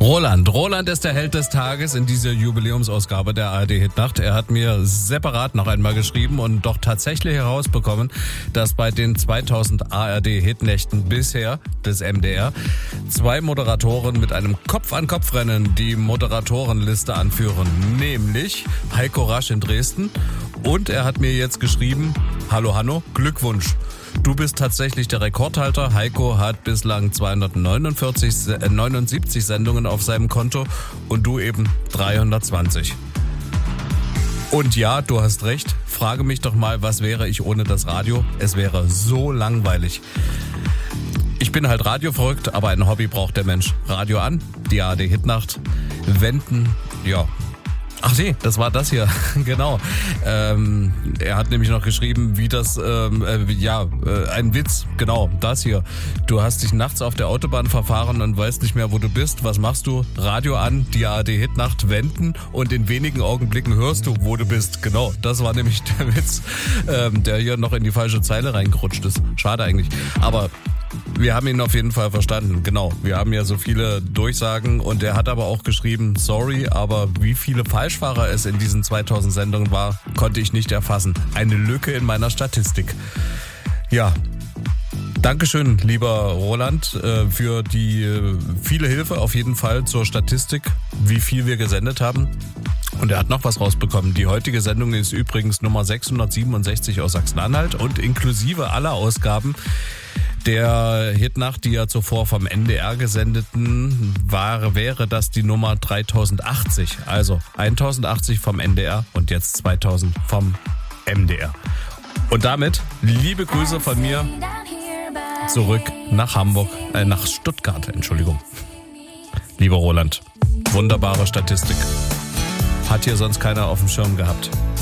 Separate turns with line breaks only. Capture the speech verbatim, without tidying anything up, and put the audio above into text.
Roland. Roland ist der Held des Tages in dieser Jubiläumsausgabe der A R D-Hitnacht. Er hat mir separat noch einmal geschrieben und doch tatsächlich herausbekommen, dass bei den zweitausend A R D-Hitnächten bisher des M D R zwei Moderatoren mit einem Kopf-an-Kopf-Rennen die Moderatorenliste anführen. Nämlich Heiko Rasch in Dresden. Und er hat mir jetzt geschrieben, hallo Hanno, Glückwunsch. Du bist tatsächlich der Rekordhalter. Heiko hat bislang zweihundertneunundsiebzig Sendungen auf seinem Konto und du eben dreihundertzwanzig. Und ja, du hast recht. Frage mich doch mal, was wäre ich ohne das Radio? Es wäre so langweilig. Ich bin halt radioverrückt, aber ein Hobby braucht der Mensch. Radio an, die A R D-Hitnacht, wenden, ja. Ach nee, das war das hier, genau. Ähm, er hat nämlich noch geschrieben, wie das, ähm, äh, ja, äh, ein Witz, genau, das hier. Du hast dich nachts auf der Autobahn verfahren und weißt nicht mehr, wo du bist. Was machst du? Radio an, die A R D-Hitnacht wenden und in wenigen Augenblicken hörst du, wo du bist. Genau, das war nämlich der Witz, ähm, der hier noch in die falsche Zeile reingerutscht ist. Schade eigentlich, aber wir haben ihn auf jeden Fall verstanden, genau. Wir haben ja so viele Durchsagen und er hat aber auch geschrieben, sorry, aber wie viele Falschfahrer es in diesen zweitausend Sendungen war, konnte ich nicht erfassen. Eine Lücke in meiner Statistik. Ja, Dankeschön, lieber Roland, für die viele Hilfe auf jeden Fall zur Statistik, wie viel wir gesendet haben. Und er hat noch was rausbekommen. Die heutige Sendung ist übrigens Nummer sechshundertsiebenundsechzig aus Sachsen-Anhalt und inklusive aller Ausgaben der Hitnacht, die ja zuvor vom N D R gesendeten war, wäre das die Nummer dreitausendachtzig. Also tausendachtzig vom N D R und jetzt zweitausend vom M D R. Und damit liebe Grüße von mir zurück nach Hamburg, äh, nach Stuttgart, Entschuldigung. Lieber Roland, wunderbare Statistik. Hat hier sonst keiner auf dem Schirm gehabt.